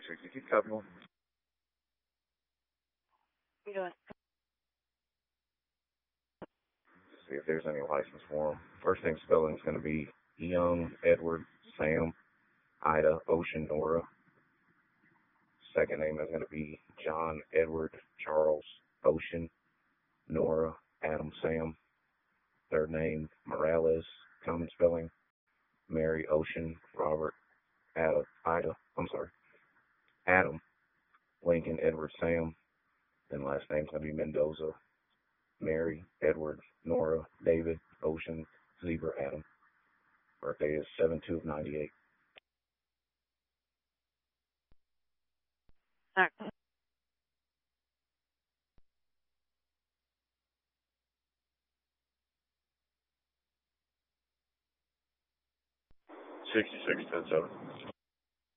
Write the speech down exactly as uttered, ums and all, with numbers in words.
sixty, keep copy one. You doing? See if there's any license for him. First name spelling is going to be Young, Edward, Sam, Ida, Ocean, Nora. Second name is going to be John, Edward, Charles, Ocean, Nora, Adam, Sam. Third name, Morales, common spelling, Mary, Ocean, Robert, Ada, Ida, I'm sorry, Adam, Lincoln, Edward, Sam. Then last name's going to be Mendoza, Mary, Edward, Nora, David, Ocean, Zebra, Adam. Birthday is seven two of ninety-eight. All right. sixty-six, ten seven.